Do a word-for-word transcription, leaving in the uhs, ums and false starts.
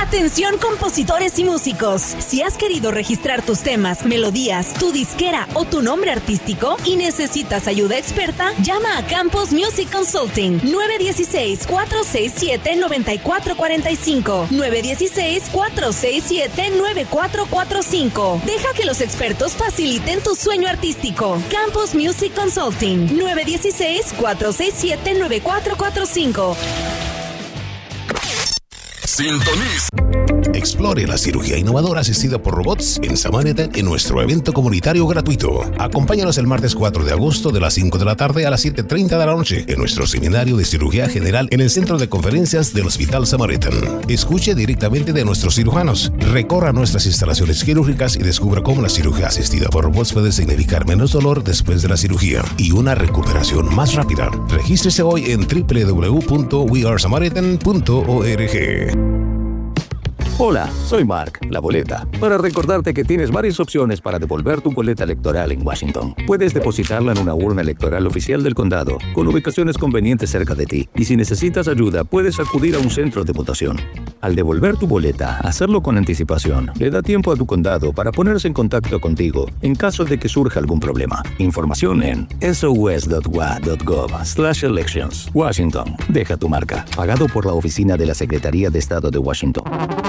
Atención compositores y músicos. Si has querido registrar tus temas, melodías, tu disquera o tu nombre artístico y necesitas ayuda experta, llama a Campos Music Consulting nueve uno seis, cuatro seis siete, nueve cuatro cuatro cinco nueve uno seis, cuatro seis siete, nueve cuatro cuatro cinco. Deja que los expertos faciliten tu sueño artístico. Campos Music Consulting nueve uno seis, cuatro seis siete, nueve cuatro cuatro cinco. Sintoniza. Explore la cirugía innovadora asistida por robots en Samaritán en nuestro evento comunitario gratuito. Acompáñanos el martes cuatro de agosto de las cinco de la tarde a las siete treinta de la noche en nuestro seminario de cirugía general en el centro de conferencias del Hospital Samaritán. Escuche directamente de nuestros cirujanos. Recorra nuestras instalaciones quirúrgicas y descubra cómo la cirugía asistida por robots puede significar menos dolor después de la cirugía y una recuperación más rápida. Regístrese hoy en doble u doble u doble u punto we are samaritan punto org. Hola, soy Mark, la boleta, para recordarte que tienes varias opciones para devolver tu boleta electoral en Washington. Puedes depositarla en una urna electoral oficial del condado, con ubicaciones convenientes cerca de ti, y si necesitas ayuda, puedes acudir a un centro de votación. Al devolver tu boleta, hacerlo con anticipación le da tiempo a tu condado para ponerse en contacto contigo en caso de que surja algún problema. Información en sos.wa.gov slash elections. Washington, deja tu marca. Pagado por la Oficina de la Secretaría de Estado de Washington.